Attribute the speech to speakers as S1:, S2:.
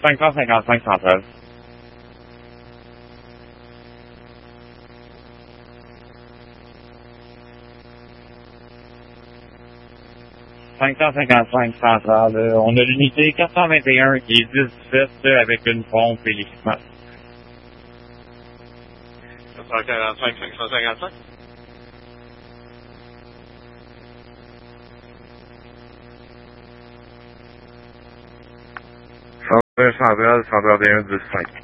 S1: 555 centrale. Centrale. On a l'unité 421 qui est 10-17 avec une pompe et l'équipement.
S2: 445, 555.
S3: Centrale 1, 10-5.